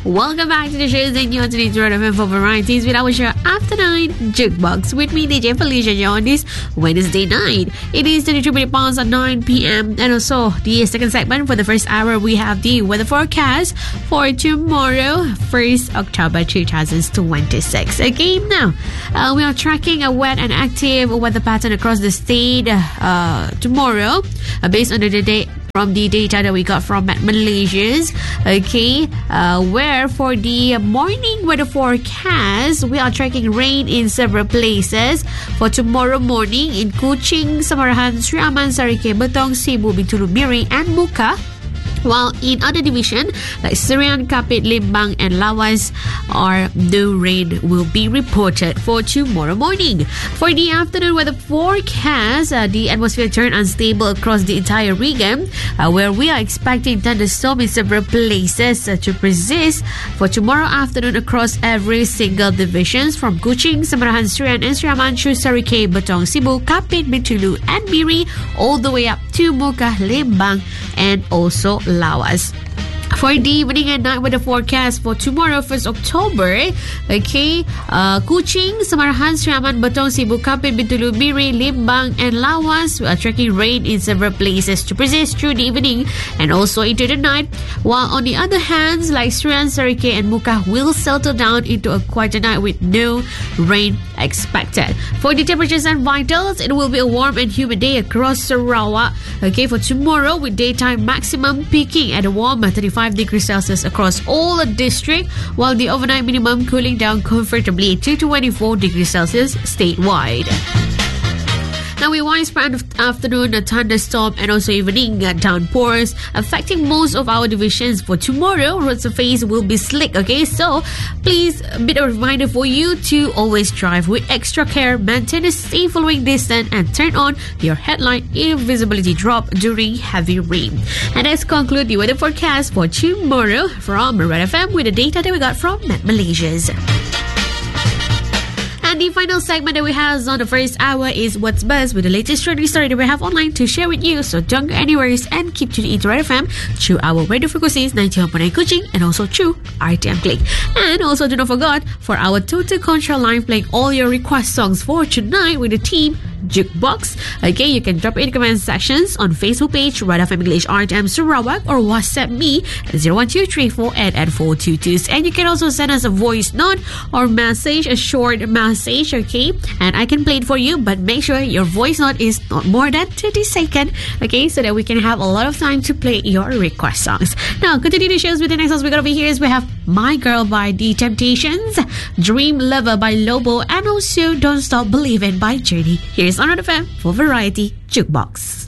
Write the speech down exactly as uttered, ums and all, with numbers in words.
Welcome back to the show that you're tuning to Red F M for varieties with our show Afternoon Jukebox with me, D J Felicia, on this Wednesday night. It is twenty-two minutes past at nine p.m. And also, the second segment for the first hour, we have the weather forecast for tomorrow, first October twenty twenty-six. Okay, now, uh, we are tracking a wet and active weather pattern across the state uh, tomorrow, uh, based on the day. From the data that we got from Met Malaysia's, okay, uh, where for the morning weather forecast, we are tracking rain in several places for tomorrow morning in Kuching, Samarahan, Sri Aman, Sarike, Betong, Cebu, Bintulu, Miri, and Muka. While in other division like Serian, Kapit, Limbang, and Lawas, are no rain will be reported for tomorrow morning. For the afternoon weather forecast, uh, the atmosphere turned unstable across the entire region, uh, where we are expecting thunderstorms in several places uh, to persist for tomorrow afternoon across every single divisions from Kuching, Samarahan, Serian, and Sriaman, Sarike, Betong, Cebu, Kapit, Bintulu, and Miri, all the way up to Muka, Limbang, and also Lawas. For the evening and night weather forecast for tomorrow, first October, okay, uh, Kuching, Samarahan, Sriaman, Betong, Cebu, Kapit, Bintulu, Miri, Limbang, and Lawas, we are tracking rain in several places to persist through the evening and also into the night. While on the other hand, like Serian, Sarike, and Muka will settle down into a quieter night with no rain expected. For the temperatures and vitals, it will be a warm and humid day across Sarawak. Okay, for tomorrow, with daytime maximum peaking at a warm thirty-five degrees Celsius across all the district, while the overnight minimum cooling down comfortably to twenty-four degrees Celsius statewide. Now, we widespread afternoon a thunderstorm and also evening downpours affecting most of our divisions. For tomorrow, road surface will be slick, okay? So, please, a bit of a reminder for you to always drive with extra care, maintain a safe following distance, and turn on your headlight if visibility drop during heavy rain. And let's conclude the weather forecast for tomorrow from Red F M with the data that we got from Met Malaysia's. And the final segment that we have on the first hour is What's Buzz, with the latest trending story that we have online to share with you. So don't go anywhere and keep tuning into Red F M through our radio frequencies ninety-one point nine Kuching and also through R T M Click. And also do not forget for our Total Control line, playing all your request songs for tonight with the team Jukebox. Okay, you can drop in comment sections on Facebook page Red F M English R T M Sarawak, or WhatsApp me at zero one two three four eight eight four two two. And you can also send us a voice note or message, a short message, okay, and I can play it for you, but make sure your voice note is not more than thirty seconds, okay, so that we can have a lot of time to play your request songs. Now, continue the shows with the next songs we got over here is we have My Girl by The Temptations, Dream Lover by Lobo, and also Don't Stop Believing by Journey. Here's on Red F M for Variety Jukebox.